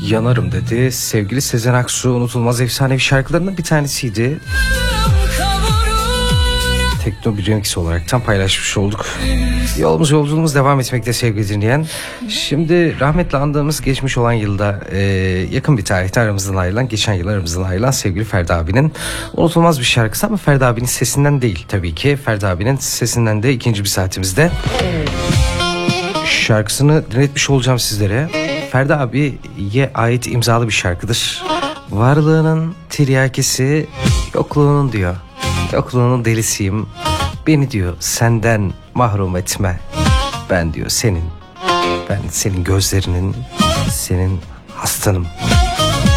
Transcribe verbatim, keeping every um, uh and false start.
Yanarım dedi. Sevgili Sezen Aksu unutulmaz efsanevi şarkılarından bir tanesiydi. Tekno bir remix olaraktan paylaşmış olduk. Yolumuz yolculuğumuz devam etmekte sevgili dinleyen. Şimdi rahmetli andığımız geçmiş olan yılda e, yakın bir tarihte aramızdan ayrılan, geçen yıl aramızdan ayrılan sevgili Ferdi abinin unutulmaz bir şarkısı ama Ferdi abinin sesinden değil tabii ki. Ferdi abinin sesinden de ikinci bir saatimizde şarkısını dinletmiş olacağım sizlere. Ferdi abiye ait imzalı bir şarkıdır. Varlığının tiryakisi, yokluğunun diyor. Yokluğunun delisiyim. Beni diyor senden mahrum etme. Ben diyor senin. Ben senin gözlerinin, senin hastanım.